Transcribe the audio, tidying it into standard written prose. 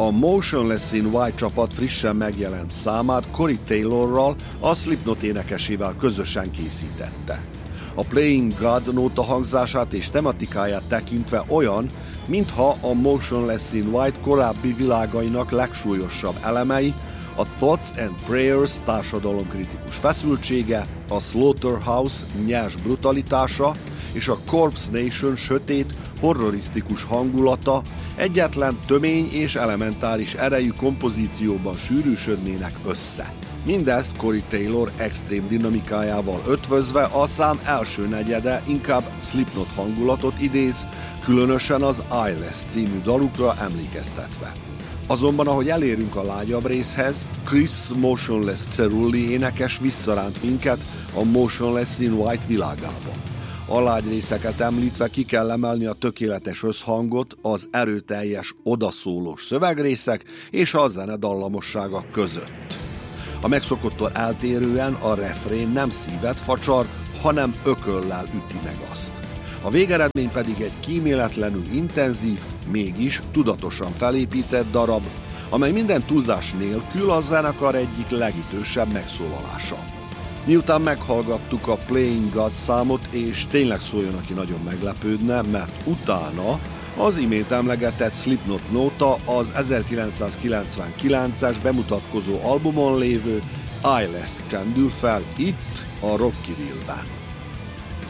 A Motionless in White csapat frissen megjelent számát Corey Taylorral, a Slipknot énekesével közösen készítette. A Playing God nóta hangzását és tematikáját tekintve olyan, mintha a Motionless in White korábbi világainak legsúlyosabb elemei, a Thoughts and Prayers társadalomkritikus feszültsége, a Slaughterhouse nyers brutalitása és a Corpse Nation sötét, horrorisztikus hangulata egyetlen tömény és elementáris erejű kompozícióban sűrűsödnének össze. Mindezt Corey Taylor extrém dinamikájával ötvözve a szám első negyede inkább Slipknot hangulatot idéz, különösen az Eyeless című dalukra emlékeztetve. Azonban, ahogy elérünk a lágyabb részhez, Chris Motionless Cerulli énekes visszaránt minket a Motionless in White világába. A lágy részeket említve ki kell emelni a tökéletes összhangot az erőteljes, odaszólós szövegrészek és a zene dallamossága között. A megszokottól eltérően a refrén nem szívet facsar, hanem ököllel üti meg azt. A végeredmény pedig egy kíméletlenül intenzív, mégis tudatosan felépített darab, amely minden túlzás nélkül a zenekar egyik legütősebb megszólalása. Miután meghallgattuk a Playing God számot, és tényleg szóljon, aki nagyon meglepődne, mert utána az imént emlegetett Slipknot nóta az 1999-es bemutatkozó albumon lévő Eyeless csendül fel itt a Rock Kill-ben.